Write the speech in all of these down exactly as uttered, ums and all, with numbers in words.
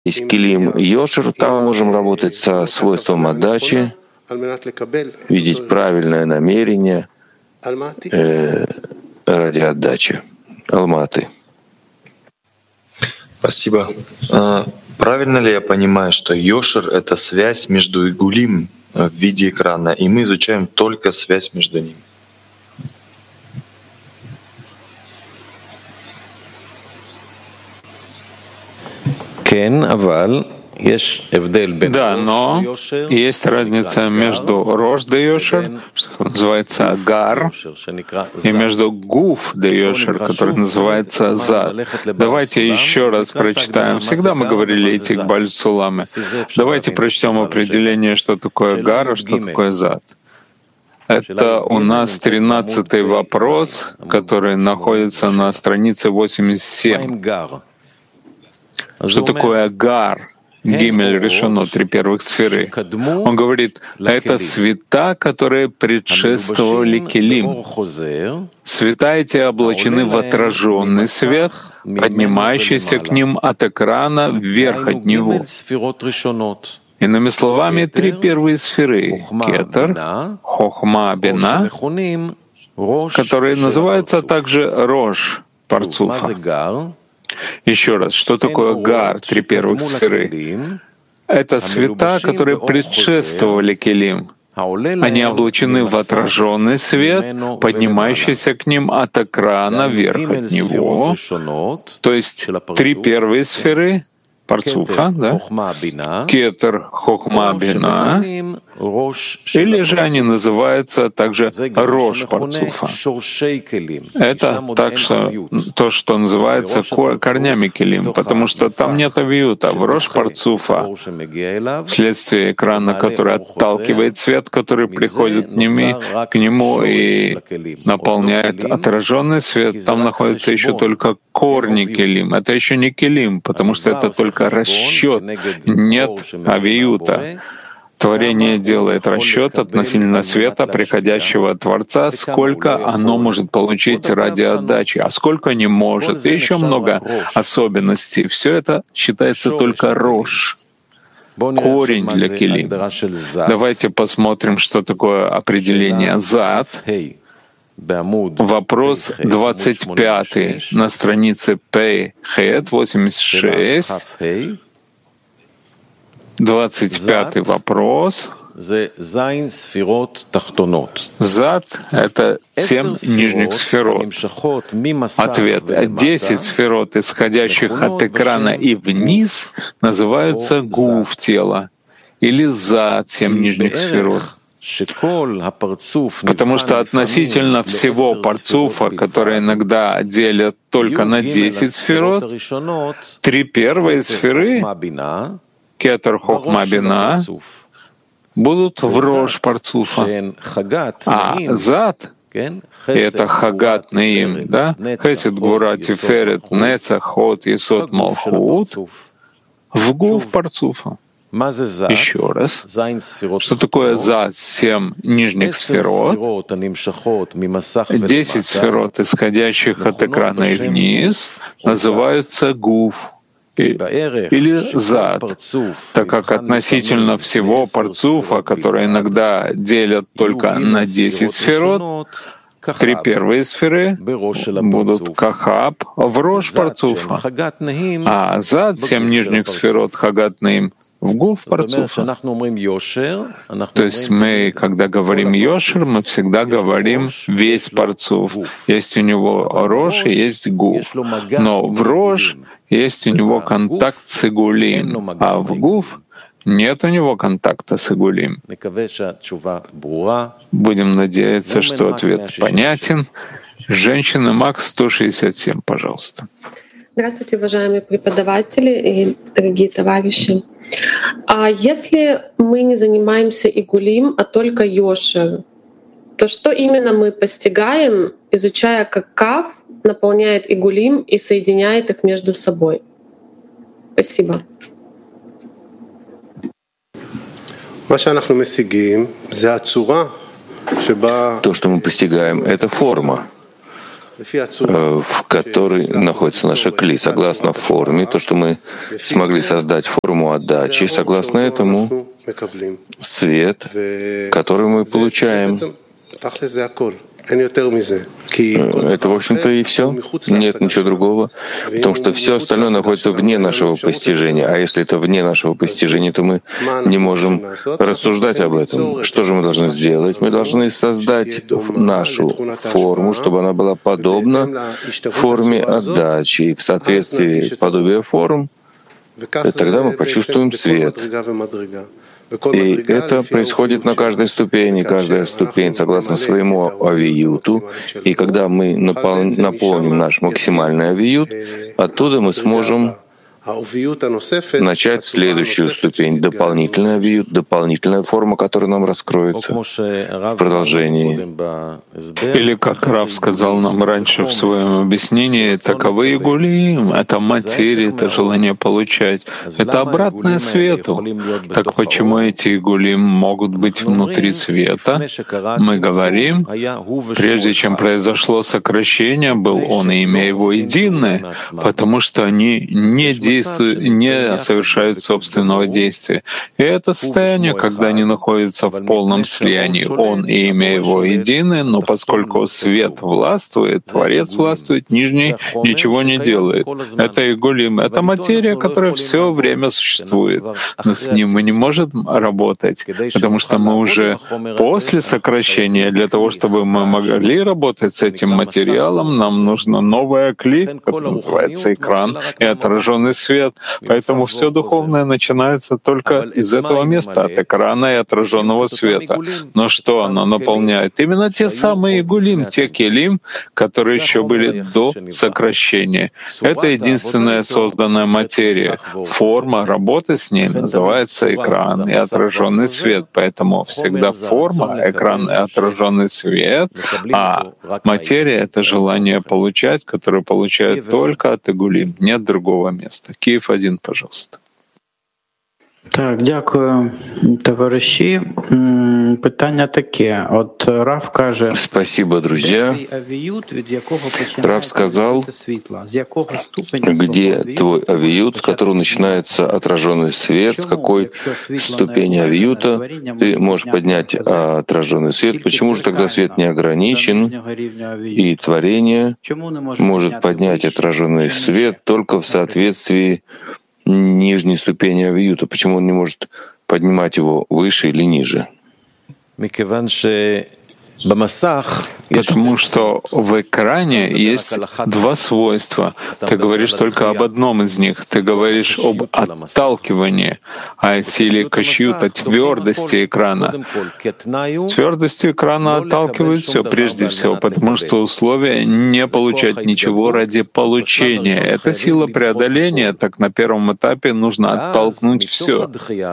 есть килим йошер, там мы можем работать со свойством отдачи, видеть правильное намерение э, ради отдачи. Алматы. Спасибо. А, правильно ли я понимаю, что йошер — это связь между игулим в виде экрана, и мы изучаем только связь между ними? Да, но есть разница между рош де йошер, что называется гар, и между гуф де йошер, который называется зад. Давайте еще раз прочитаем. Всегда мы говорили эти бальсуламы. Давайте прочтем определение, что такое гар, а что такое зад. Это у нас тринадцатый вопрос, который находится на странице восемьдесят семь. Что такое гар? Гимель решено, три первых сферы. Он говорит, это света, которые предшествовали келим. Света эти облачены в отраженный свет, поднимающийся к ним от экрана вверх от него. Иными словами, три первые сферы — кетер, хохма, бина, которые называются также рош парцуфа. Еще раз, что такое гар, три первых сферы? Это света, которые предшествовали келим. Они облачены в отраженный свет, поднимающийся к ним от экрана вверх от него. То есть три первые сферы парцуфа, да? Кетер, хохма, бина, или же они называются также рош парцуфа. Это так, что, то, что называется корнями келим, потому что там нет авиюта. В рош парцуфа, вследствие экрана, который отталкивает свет, который приходит к нему, к нему и наполняет отраженный свет, там находится еще только корни келим. Это еще не келим, потому что это только расчет, нет авиюта. Творение делает расчет относительно света, приходящего от Творца, сколько оно может получить ради отдачи, а сколько не может. И еще много особенностей. Все это считается только рош, корень для келим. Давайте посмотрим, что такое определение зад. Вопрос двадцать пятый на странице Пей Хет восемьдесят шесть. двадцать пятый вопрос. Зад — это семь нижних сферот. Ответ. Десять сферот, исходящих от экрана и вниз, называются гуф тела, или зад, семь нижних сферот. Потому что относительно всего парцуфа, который иногда делят только на десять сферот, три первые сферы — кетер, хохма, бина — будут в рош парцуфа, а зад — это хагат неим, да? Хесед, гвура, тиферет, нецах, ход, есод, малхут — в гуф парцуфа. Еще раз, что такое зад, семь нижних сферот, десять сферот, исходящих от экрана и вниз, называются гуф или зад, так как относительно всего парцуфа, который иногда делят только на десять сферот, три первые сферы будут кахаб в рош парцуфа, а зад, семь нижних сферот, хагат неим, в гуф парцуфа. То есть мы, когда говорим йошер, мы всегда говорим весь парцуф. Есть у него рош и есть гуф. Но в рош есть у него контакт с игулим, а в гуф нет у него контакта с игулим. Будем надеяться, что ответ понятен. Женщина Макс сто шестьдесят семь, пожалуйста. Здравствуйте, уважаемые преподаватели и дорогие товарищи. А если мы не занимаемся игулим, а только йошер, то что именно мы постигаем, изучая, как кав наполняет игулим и соединяет их между собой? Спасибо. То, что мы постигаем, это форма, в которой находится наша кли, согласно форме, то, что мы смогли создать форму отдачи, согласно этому свет, который мы получаем. Это, в общем-то, и все. Нет ничего другого. Потому что все остальное находится вне нашего постижения. А если это вне нашего постижения, то мы не можем рассуждать об этом. Что же мы должны сделать? Мы должны создать нашу форму, чтобы она была подобна форме отдачи. И в соответствии подобия форм, тогда мы почувствуем свет. И это происходит на каждой ступени, каждая ступень согласно своему авиюту. И когда мы напол- наполним наш максимальный авиют, оттуда мы сможем начать следующую ступень, дополнительный авиют, дополнительная форма, которая нам раскроется в продолжении. Или, как Рав сказал нам раньше в своем объяснении, таковы игулим — это материя, это желание получать, это обратное свету. Так почему эти игулим могут быть внутри света? Мы говорим, прежде чем произошло сокращение, был он и имя его единое, потому что они не действуют, не совершают собственного действия. И это состояние, когда они находятся в полном слиянии. Он и имя его едины, но поскольку свет властвует, Творец властвует, нижний ничего не делает. Это игулим, это материя, которая все время существует. Но с ним мы не можем работать, потому что мы уже после сокращения. Для того, чтобы мы могли работать с этим материалом, нам нужно новая кли, которая называется экран, и отраженный свет. Поэтому все духовное начинается только из этого места, от экрана и отраженного света. Но что оно наполняет? Именно те самые игулим, те келим, которые еще были до сокращения. Это единственная созданная материя. Форма работы с ней называется экран и отраженный свет. Поэтому всегда форма, экран и отраженный свет, а материя — это желание получать, которое получают только от игулим. Нет другого места. Киев один, пожалуйста. Так, дякую, товариші. Питання таке. От Рав каже, спасибо, друзья. Рав сказал, где твой авиют, с которого начинается отраженный свет, с какой ступени авиюта ты можешь поднять отраженный свет. Почему же тогда свет не ограничен, и творение может поднять отраженный свет только в соответствии нижней ступени авиюта? Почему он не может поднимать его выше или ниже? Потому что в экране есть два свойства. Ты говоришь только об одном из них. Ты говоришь об отталкивании, о силе кашьюта, твердости экрана. Твердостью экрана отталкивает все прежде всего, потому что условие не получать ничего ради получения. Это сила преодоления, так на первом этапе нужно оттолкнуть все.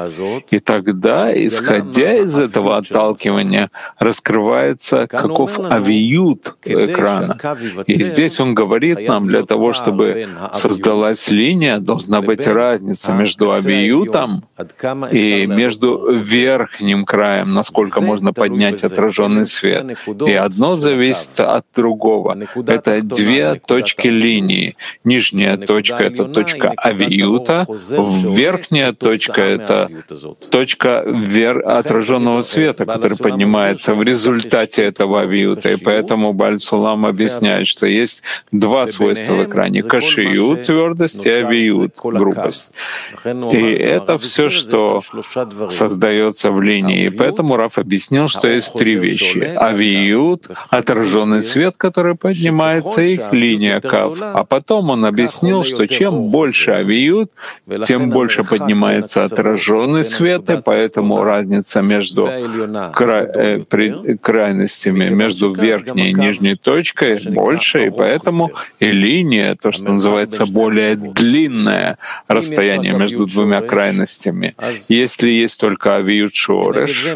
И тогда, исходя из этого отталкивания, раскрывается каков авиют экрана. И здесь он говорит нам, для того, чтобы создалась линия, должна быть разница между авиютом и между верхним краем, насколько можно поднять отраженный свет. И одно зависит от другого. Это две точки линии. Нижняя точка — это точка авиюта, верхняя точка — это точка отраженного света, который поднимается в результате этого авиюта. И поэтому Бааль Сулам объясняет, что есть два свойства в экране — кашиют, твердость, и авиют, грубость. И это все, что создается в линии. И поэтому Раф объяснил, что есть три вещи: авиют, отраженный свет, который поднимается, и линия кав. А потом он объяснил, что чем больше авиют, тем больше поднимается отраженный свет, и поэтому разница между кра... э, при... крайностями, между верхней и нижней точкой больше, и поэтому и линия, то, что называется более длинное расстояние между двумя крайностями. Если есть только авиют шореш,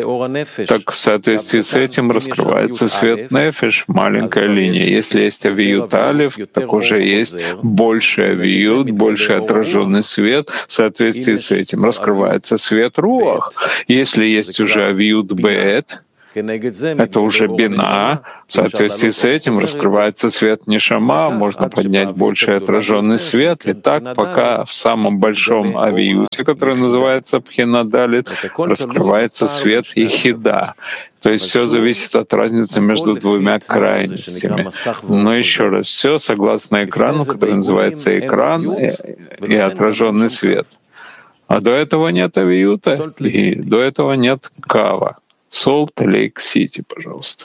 так в соответствии с этим раскрывается свет нефеш, маленькая линия. Если есть авиют алиф, так уже есть больше авиют, больше отраженный свет. В соответствии с этим раскрывается свет руах. Если есть уже авиют бет, это уже бина. В соответствии с этим раскрывается свет нишама, можно поднять больший отраженный свет, и так пока в самом большом авиюте, который называется Пхина-Далит, раскрывается свет Ехида. То есть все зависит от разницы между двумя крайностями. Но еще раз, все согласно экрану, который называется экран и, и отраженный свет. А до этого нет авиюта, и до этого нет кава. Salt Lake City, пожалуйста.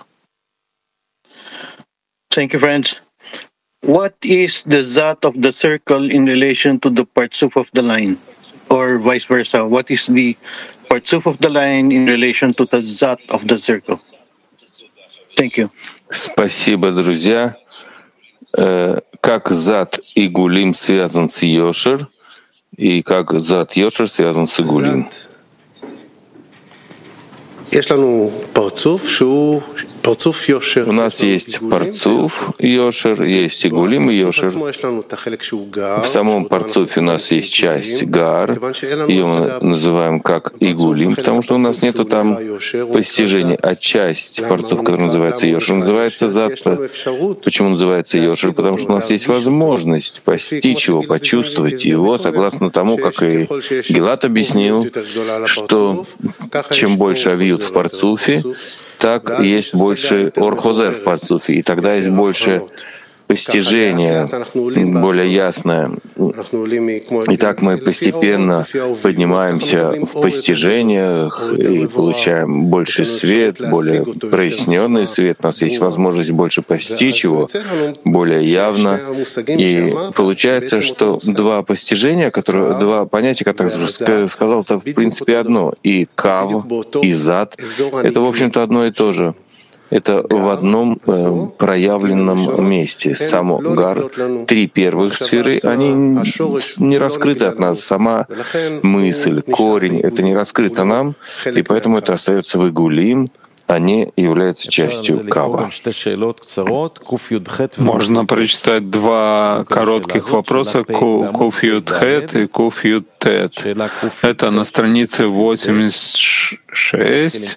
Thank you, friends. What is the zat of the circle in relation to the partsuf of the line, or vice versa? What is the partsuf of the line in relation to the zat of the circle? Thank you. Спасибо, друзья. Как зат и гулим связан с Йошер, и как зат Йошер связан с Игулим? У нас есть парцуф Йошер, есть Игулим и Йошер. В самом парцуфе у нас есть часть Гар, ее мы называем как Игулим, потому что у нас нету там постижений, а часть парцуф, которая называется Йошер, называется Зат. Почему называется Йошер? Потому что у нас есть возможность постичь его, почувствовать его, согласно тому, как и Гилат объяснил, что чем больше авиют в парцуфе, так есть больше орхозер в парцуфе, и тогда есть больше постижение более ясное. Итак, мы постепенно поднимаемся в постижениях и получаем больше свет, более проясненный свет. У нас есть возможность больше постичь его более явно. И получается, что два постижения, которые, два понятия, которые я сказал, это в принципе одно. И кав, и зад — это, в общем-то, одно и то же. Это в одном э, проявленном месте. Само Гар, три первых сферы, они не раскрыты от нас. Сама мысль, корень — это не раскрыто нам, и поэтому это остается в Игулим, а не является частью Кава. Можно прочитать два коротких вопроса, Куф Юд Хет и Куф Юд Тет. Это на странице восемьдесят шесть.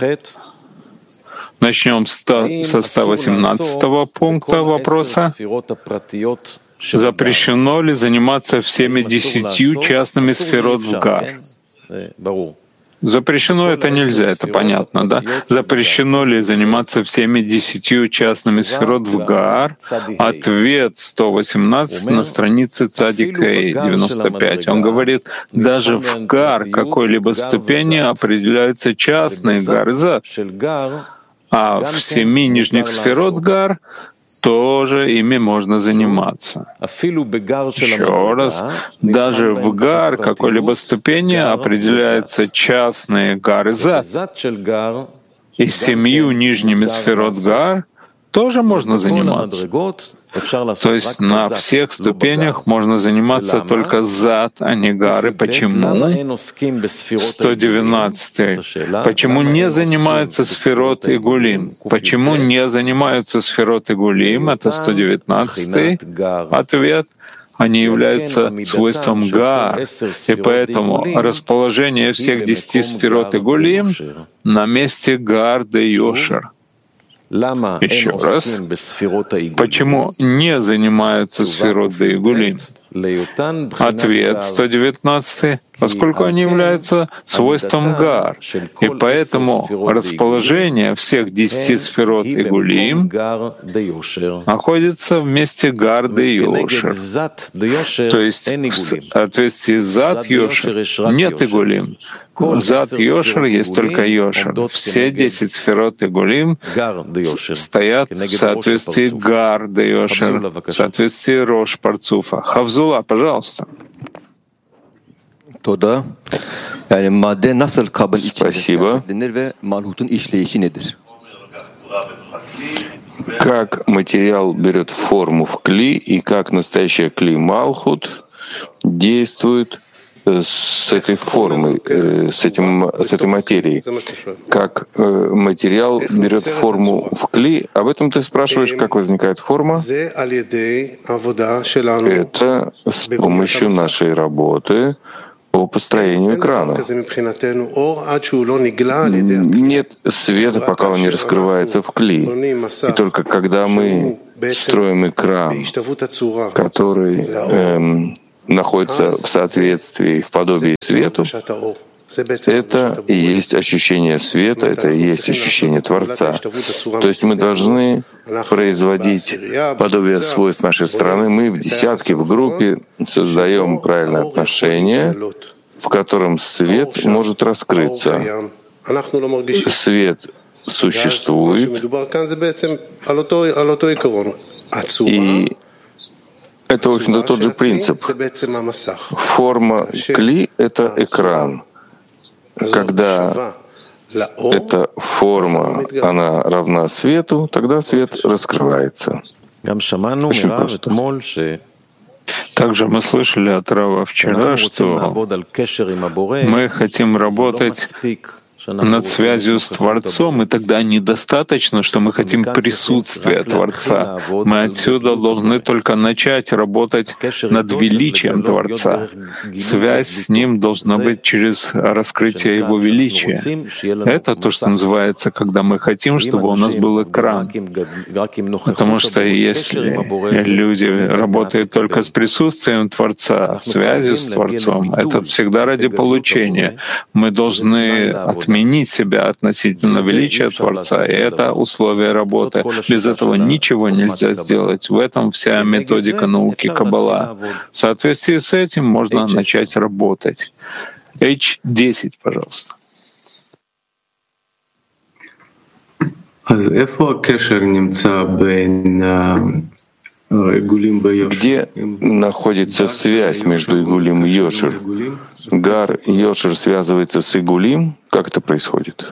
Начнем со ста восемнадцатого пункта вопроса. Запрещено ли заниматься всеми десятью частными сферот в Гар? Запрещено это нельзя, это понятно, да? Запрещено ли заниматься всеми десятью частными сферот в Гар? Ответ сто восемнадцать на странице Цадик Эй, девяносто пять. Он говорит, даже в Гар какой-либо ступени определяются частные Гар и Зад. А в семи нижних сферот Гар тоже ими можно заниматься. Еще раз, даже в Гар какой-либо ступени определяются частные Гар и Зад. И семью нижними сферот Гар тоже можно заниматься. То есть на всех ступенях можно заниматься только зад, а не гары. Почему? сто девятнадцатый. Почему не занимаются сферот и гулим? Почему не занимаются сферот и гулим? Это сто девятнадцатый ответ. Они являются свойством гар, и поэтому расположение всех десяти сферот и гулим на месте гар де йошер. Еще раз, почему не занимаются сферот де игулим? Ответ сто девятнадцатый. Поскольку они являются свойством гар, и поэтому расположение всех десяти сферот игулим находится вместе гар де йошер. То есть в соответствии с зад йошер нет игулим. Зад йошер есть только йошер. Все десять сферот игулим стоят в соответствии гар де йошер, в соответствии рош парцуфа. Хавзула, пожалуйста. Спасибо. Как материал берет форму в кли и как настоящая кли Малхут действует с этой формой, с, этим, с этой материей. Как материал берет форму в кли, об этом ты спрашиваешь, как возникает форма? Это с помощью нашей работы по построению экрана. Нет света, пока он не раскрывается в кли. И только когда мы строим экран, который эм, находится в соответствии, в подобии свету, это и есть ощущение света, это и есть ощущение Творца. То есть мы должны производить подобие свойств нашей страны. Мы в десятке, в группе создаем правильное отношение, в котором свет может раскрыться. Свет существует, и это, в общем-то, тот же принцип. Форма кли — это экран. Когда эта форма, она равна свету, тогда свет раскрывается. Очень просто. Также мы слышали от Рава вчера, что мы хотим работать над связью с Творцом, и тогда недостаточно, что мы хотим присутствия Творца. Мы отсюда должны только начать работать над величием Творца. Связь с Ним должна быть через раскрытие Его величия. Это то, что называется, когда мы хотим, чтобы у нас был экран. Потому что если люди работают только с присутствием Творца, связью с Творцом, это всегда ради получения. Мы должны отменить изменить себя относительно величия Творца, и это условие работы. Без этого ничего нельзя сделать. В этом вся методика науки Каббала. В соответствии с этим можно начать работать. эйч десять, пожалуйста. Где находится связь между Игулим и Йошер? Гар Йошер связывается с Игулим? Как это происходит?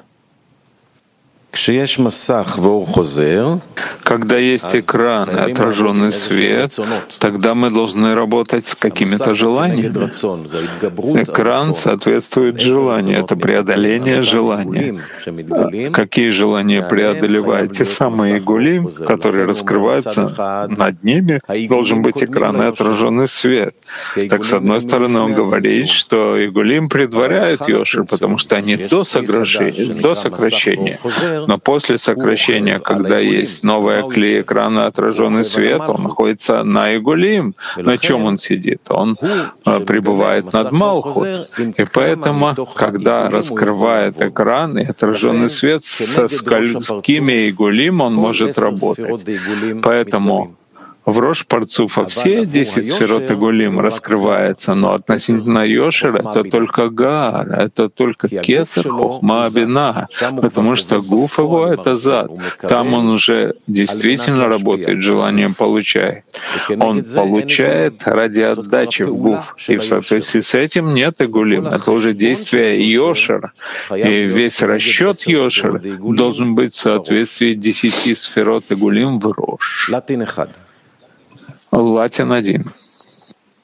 Когда есть экран и отраженный свет, тогда мы должны работать с какими-то желаниями. Экран соответствует желанию, это преодоление желания. Какие желания преодолевают? Те самые игулим, которые раскрываются над ними, должен быть экран и отраженный свет. Так, с одной стороны, он говорит, что игулим предваряют Йошер, потому что они до сокращения, до сокращения. Но после сокращения, когда есть новая клей экрана, отраженный свет, он находится на Игулим. На чем он сидит? Он пребывает над Малхут. И поэтому, когда раскрывает экран и отраженный свет, со сколькими Игулим он может работать. Поэтому в Рош Парцуфа все десять сферот Игулим раскрывается, но относительно Йошера это только Гар, это только Кетер, Хохма, Бина, потому что Гуф его — это Зад. Там он уже действительно работает, желанием получает. Он получает ради отдачи в Гуф, и в соответствии с этим нет Игулим. Это уже действие Йошера. И весь расчет Йошера должен быть в соответствии десяти сферот Игулим в Рош. Латин один.